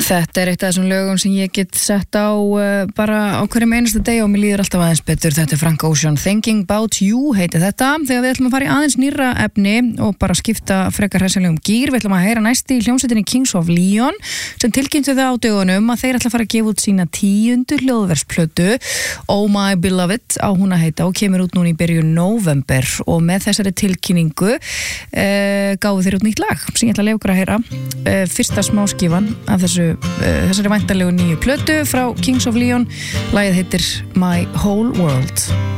Þetta eitt af þessum lögum sem ég get sett á bara á hverjum einasta degi og mér líður alltaf aðeins betur. Þetta Frank Ocean, Thinking About You heiti þetta. Þegar við ætlum að fara í aðeins nýrra efni og bara skipta frekar hressilegum gír, við ætlum að heyra næst í hljómsveitinni Kings of Leon sem tilkynntu það á dögunum að þeir ætla að fara að gefa út sína 10. hljóðversplötu Oh My Beloved á hún að heita og kemur út núna í byrjun nóvember og með þessari tilkynningu gáfu þeir út nýtt lag sem ég ætla að leyfa ykkur að heyra. Fyrsta smáskífan af þessari væntanlegu nýju plötu frá Kings of Leon. Lagið heitir My Whole World.